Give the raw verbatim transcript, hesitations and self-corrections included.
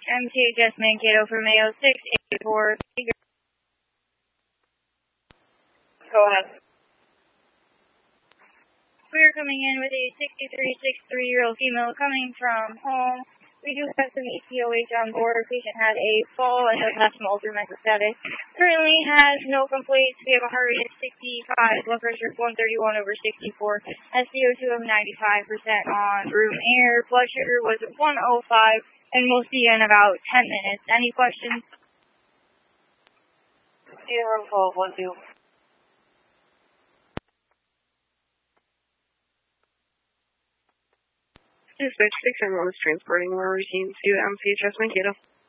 M T H S Mankato for Mayo six eight four. Go ahead. We are coming in with a sixty-three, sixty-three-year-old female coming from home. We do have some E P O H on board. Our patient had a fall and does have some altered mental status. Currently has no complaints. We have a heart rate of sixty-five, blood pressure of one thirty-one over sixty-four, S p O two of ninety-five percent on room air. Blood sugar was one oh five, and we'll see you in about ten minutes. Any questions? Zero, twelve, one, two. Dispatch six one one is transporting more routines to M C H S Mankato.